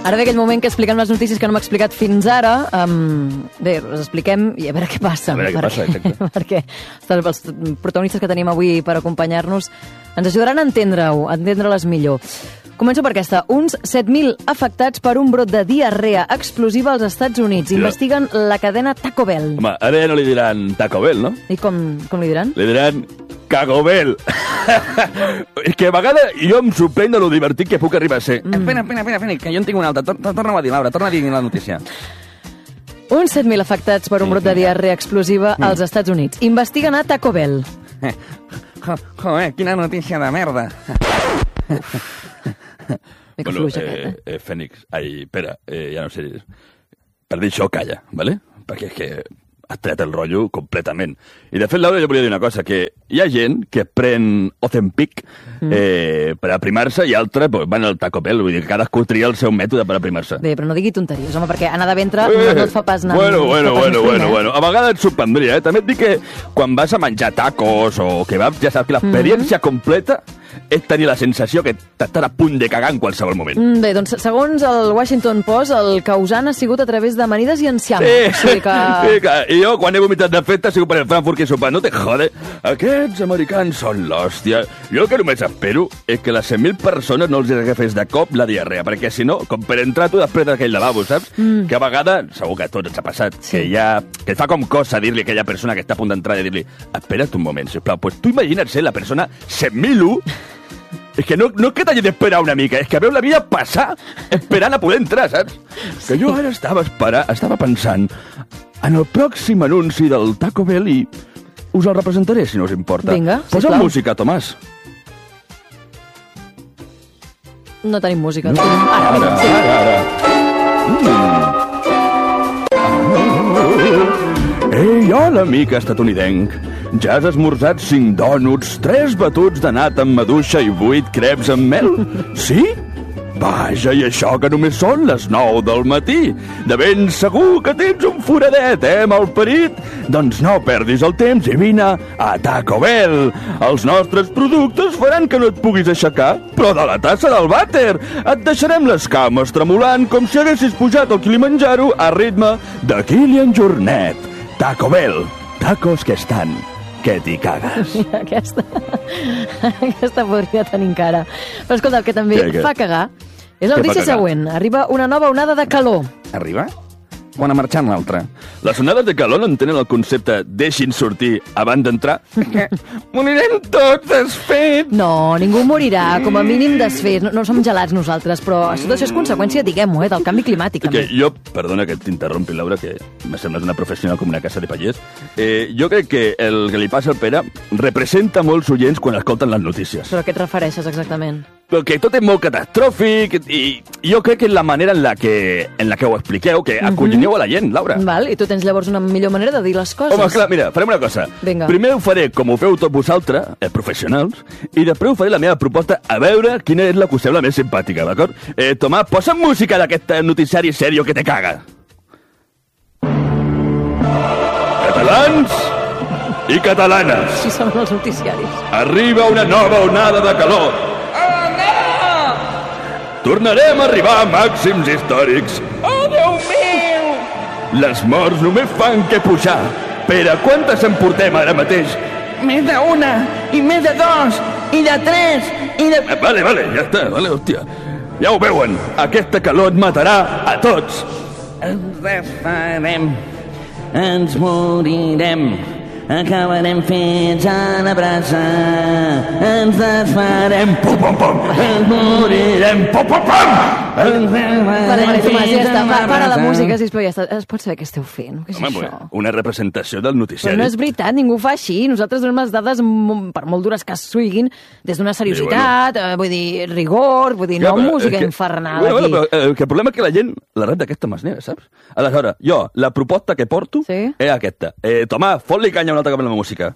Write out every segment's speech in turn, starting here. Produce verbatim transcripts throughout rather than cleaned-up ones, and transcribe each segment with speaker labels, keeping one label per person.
Speaker 1: Ara ve aquell moment que expliquem les notícies que no hem explicat fins ara. Um, bé, les expliquem i a veure què passa.
Speaker 2: A veure què passa, exacte.
Speaker 1: Perquè els protagonistes que tenim avui per acompanyar-nos ens ajudaran a entendre-ho, a entendre-les millor. Començo per aquesta. Uns set mil afectats per un brot de diarrea explosiva als Estats Units. Investiguen la cadena Taco Bell.
Speaker 2: Home, ara ja no li diran Taco Bell, no?
Speaker 1: I com, com li diran?
Speaker 2: Li diran Cagobel. És que a vegades jo em sorprèn de lo divertit que puc arribar a ser.
Speaker 3: Mm. Espera, espera, espera, espera, que jo en tinc una altra. Torna-ho a dir, Laura, torna a dir la notícia.
Speaker 1: Uns set mil afectats per un brot de diarrea explosiva mm. als Estats Units. Investiguen a Taco Bell.
Speaker 3: Eh, jo, joder, quina notícia de merda.
Speaker 1: Mica
Speaker 2: bueno,
Speaker 1: fluix,
Speaker 2: eh,
Speaker 1: aquest, eh?
Speaker 2: eh, Fènix, ai, espera, eh, ja no sé. Per dir això, calla, ¿vale? Perquè és que has tret el rotllo completament. I de fet, Laura, jo volia dir una cosa, que hi ha gent que pren Ozempic mm. eh, per aprimar-se i altres pues, van al Taco Bell, vull dir que cadascú tria el seu mètode per aprimar-se.
Speaker 1: Bé, però no digui tonteries, home, perquè anar de ventre eh, no et fa pas anar...
Speaker 2: Bueno, bueno,
Speaker 1: no
Speaker 2: bueno,
Speaker 1: fent,
Speaker 2: bueno,
Speaker 1: eh?
Speaker 2: bueno. A vegades et sorprendria, eh? També et dic que quan vas a menjar tacos o kebabs, ja saps que l'experiència mm. completa és tenir la sensació que t'estàs a punt de cagar en qualsevol moment.
Speaker 1: Mm, bé, doncs, segons el Washington Post, el causant ha sigut a través d'amanides i enciam.
Speaker 2: Sí,
Speaker 1: o sigui que...
Speaker 2: sí que... I jo, quan he vomitat de festa, ha sigut per el Frankfurt que he sopat. No te jode. Aquests americans són l'hòstia. Jo el que només espero és que les cent mil persones no els agafés de cop la diarrea, perquè si no, com per entrar tu després d'aquell lavabo, saps? Mm. Que a vegades, segur que a tots ens ha passat, sí. que ja que et fa com cosa dir-li a aquella persona que està a punt d'entrar i dir-li, espera't un moment, sisplau, pues tu imagina't ser la persona cent mil u. És que no, no és que t'hagi d'esperar una mica, és que veu la vida passar esperant a poder entrar, saps? Sí. Que jo ara estava esperant, estava pensant en el pròxim anunci del Taco Bell i us el representaré, si no us importa.
Speaker 1: Vinga,
Speaker 2: posa
Speaker 1: sisplau.
Speaker 2: música, Tomàs.
Speaker 1: No tenim música.
Speaker 2: No.
Speaker 1: Ara,
Speaker 2: ara,
Speaker 1: sí.
Speaker 2: ara, ara. Mm. Ei, hola, amic estatunidenc. Ja has esmorzat cinc dònuts, tres batuts de nata amb maduixa i vuit creps amb mel? Sí? Vaja, i això que només són les nou del matí. De ben segur que tens un foradet, eh, malparit? Doncs no perdis el temps i vine a Taco Bell. Els nostres productes faran que no et puguis aixecar, però de la tassa del vàter. Et deixarem les cames tremolant com si haguessis pujat al Kilimanjaro a ritme de Kilian Jornet. Taco Bell, tacos que estan, que t'hi cagues.
Speaker 1: Mira, aquesta, aquesta podria tenir encara. Però escolta, el que també
Speaker 2: Què, què?
Speaker 1: fa cagar és la
Speaker 2: Què fa
Speaker 1: notícia
Speaker 2: cagar?
Speaker 1: següent. Arriba una nova onada de calor.
Speaker 3: Arriba? O anar marxant l'altra?
Speaker 2: Les onades de calor no entenen el concepte deixin sortir abans d'entrar?
Speaker 3: Que morirem tots desfets.
Speaker 1: No, ningú morirà, com a mínim desfets. No, no som gelats nosaltres, però tot això és conseqüència, diguem-ho, eh, del canvi climàtic.
Speaker 2: Que
Speaker 1: També.
Speaker 2: jo, perdona que t'interrompi, Laura, que me sembles una professional com una casa de pallers. Eh, jo crec que el que li passa al Pere representa molts oients quan escolten les notícies.
Speaker 1: Però a què et refereixes exactament?
Speaker 2: Perquè tot és molt catastròfic i jo crec que és la manera en la que, en la que ho expliqueu, que acollineu a la gent, Laura.
Speaker 1: Val, i tu tens llavors una millor manera de dir les coses.
Speaker 2: Home, clar, mira, farem una cosa.
Speaker 1: Vinga.
Speaker 2: Primer ho faré com ho feu tots vosaltres, els professionals, i després ho faré la meva proposta a veure quina és la que us sembla més simpàtica, d'acord? Eh, Tomàs, posa música d'aquest noticiari serio que te caga. Catalans i catalanes,
Speaker 1: Així són els noticiaris.
Speaker 2: arriba una nova onada de calor. Tornarem a arribar a màxims històrics.
Speaker 3: Oh, Déu meu!
Speaker 2: Les morts només fan que pujar. Pere, quantes en portem ara mateix?
Speaker 3: Més d'una, i més de dos, i de tres, i de...
Speaker 2: Eh, Vale, vale, ja està, vale, hòstia. Ja ho veuen, aquesta calor et matarà a tots.
Speaker 3: Ens desfarem, ens morirem, acabarem fets a la brasa, ens desfarem,
Speaker 2: Pum, pum, pum.
Speaker 3: ens morirem,
Speaker 2: Pum, pum, pum.
Speaker 3: ens desfarem
Speaker 1: Vale, vale, Tomàs, ja està.
Speaker 3: a
Speaker 1: Pa-
Speaker 3: la
Speaker 1: Para la
Speaker 3: brasa.
Speaker 1: música, sisplau, ja està. Es pot saber què esteu fent? Què és
Speaker 2: Home,
Speaker 1: això?
Speaker 2: bueno, una representació del
Speaker 1: Però
Speaker 2: noticiari.
Speaker 1: no és veritat, ningú ho fa així. Nosaltres donem les dades, mo- per molt dures que siguin, des d'una seriositat, eh, vull dir, rigor, vull dir, no
Speaker 2: però
Speaker 1: música
Speaker 2: és que-
Speaker 1: infernal
Speaker 2: bueno,
Speaker 1: aquí.
Speaker 2: bueno, però, eh, que el problema és que la gent la rep d'aquesta manera, saps? Aleshores, jo, la proposta que porto
Speaker 1: Sí?
Speaker 2: és aquesta. Eh, Tomàs, fot-li canya un altre cop amb la música.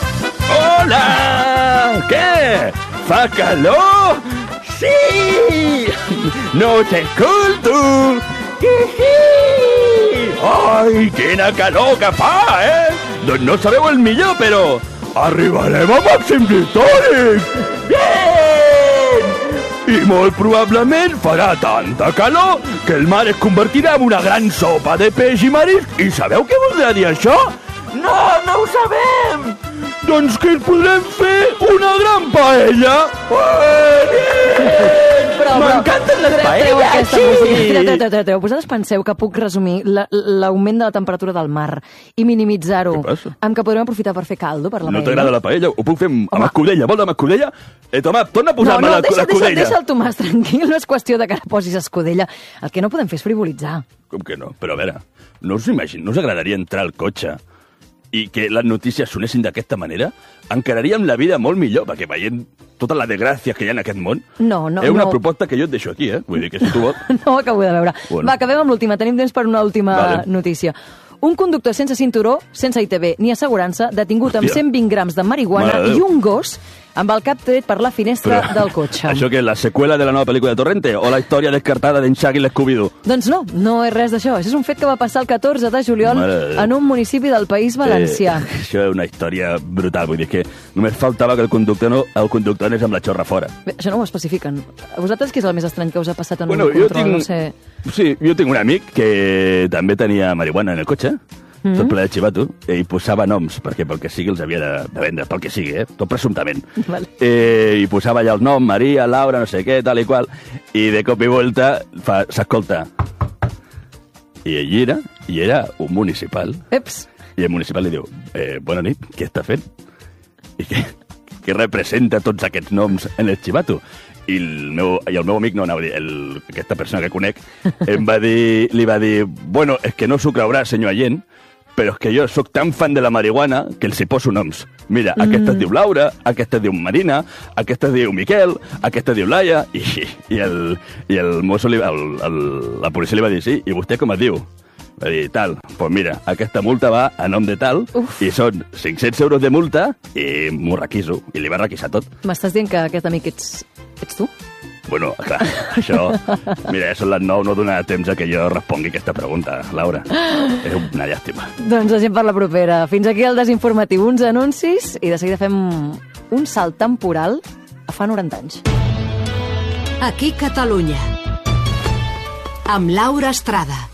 Speaker 2: Hola! Què? Fa calor? Sí! No t'escolto! Hihi! Ai, quina calor que fa, eh? Doncs no sabeu el millor, però arribarem a màxims històrics! Bien! I molt probablement farà tanta calor que el mar es convertirà en una gran sopa de peix i marisc. I sabeu què voldrà dir això?
Speaker 3: No, no ho sabem!
Speaker 2: Doncs que podrem fer una gran paella!
Speaker 1: Però,
Speaker 3: M'encanten les paelles, sí!
Speaker 1: Treu, treu, treu, treu. Vosaltres penseu que puc resumir la- l'augment de la temperatura del mar i minimitzar-ho
Speaker 2: Què passa?
Speaker 1: amb que podrem aprofitar per fer caldo per la
Speaker 2: No
Speaker 1: paella?
Speaker 2: t'agrada la paella? Ho puc fer amb, amb
Speaker 1: Home.
Speaker 2: escudella. Vol amb escudella? Eh, Tomàs, torna a
Speaker 1: No,
Speaker 2: posar-me
Speaker 1: no,
Speaker 2: la-
Speaker 1: deixa, deixa,
Speaker 2: l'escudella.
Speaker 1: deixa el Tomàs tranquil, no és qüestió de que ara posis escudella. El que no podem fer és frivolitzar.
Speaker 2: Com que no? Però a veure, no us imagino, no us agradaria entrar al cotxe i que les notícies sonessin d'aquesta manera? Encararíem la vida molt millor, perquè veient totes les desgràcies que hi ha en aquest món,
Speaker 1: No, no,
Speaker 2: és una
Speaker 1: no.
Speaker 2: proposta que jo et deixo aquí, eh? Vull dir que si tu vols...
Speaker 1: No ho acabo de veure.
Speaker 2: Bueno.
Speaker 1: Va, acabem amb l'última. Tenim temps per una última
Speaker 2: Vale.
Speaker 1: notícia. Un conductor sense cinturó, sense I T B ni assegurança, detingut amb
Speaker 2: Hòstia.
Speaker 1: cent vint grams de marihuana
Speaker 2: Mare de
Speaker 1: i
Speaker 2: Déu.
Speaker 1: un gos amb el cap tret per la finestra del cotxe.
Speaker 2: Això que és la seqüela de la nova pel·lícula de Torrente o la història descartada d'en Shaggy l'Scooby-Doo?
Speaker 1: Doncs no, no és res d'això. Això és un fet que va passar el catorze de juliol
Speaker 2: Mare de Déu.
Speaker 1: en un municipi del País Valencià.
Speaker 2: Eh, això és una història brutal, vull dir que només faltava que el conductor no, el conductor anés amb la xorra fora.
Speaker 1: Bé, això no ho especifiquen. A vosaltres què és el més estrany que us ha passat en
Speaker 2: Bueno,
Speaker 1: un
Speaker 2: jo
Speaker 1: control?
Speaker 2: tinc...
Speaker 1: No sé...
Speaker 2: Sí, jo tinc un amic que també tenia marihuana en el cotxe, mm -hmm. tot ple de xivato, i posava noms, perquè pel que sigui els havia de, de vendre, pel que sigui, eh? Tot presumptament.
Speaker 1: Vale.
Speaker 2: Eh, I posava allà el nom, Maria, Laura, no sé què, tal i qual, i de cop i volta fa- s'escolta. I ell era, i era un municipal,
Speaker 1: Eps,
Speaker 2: i el municipal li diu, eh, bona nit, què està fent? I què, què representa tots aquests noms en el xivato? I el meu, i el meu amic, no anava a dir, el, aquesta persona que conec, em va dir, li va dir, bueno, és que no s'ho creurà, senyor agent, però és que jo sóc tan fan de la marihuana que els hi poso noms. Mira, aquesta es diu Laura, aquesta es diu Marina, aquesta es diu Miquel, aquesta es diu Laia, i, i, el, i el mosso, li, el, el, la policia li va dir, sí, i vostè com es diu? Va dir, tal, doncs pues mira, aquesta multa va a nom de tal,
Speaker 1: Uf.
Speaker 2: i són cinc-cents euros de multa, i m'ho requiso, i li va requisar tot.
Speaker 1: m'estàs dient que aquest amic ets, ets tu?
Speaker 2: Bueno, clar, això... Mira, ja són les nou, no dona temps a que jo respongui aquesta pregunta, Laura. És una llàstima.
Speaker 1: Doncs la gent per la propera. Fins aquí el desinformatiu. Uns anuncis i de seguida fem un salt temporal a fa noranta anys.
Speaker 4: Aquí Catalunya. Amb Laura Estrada.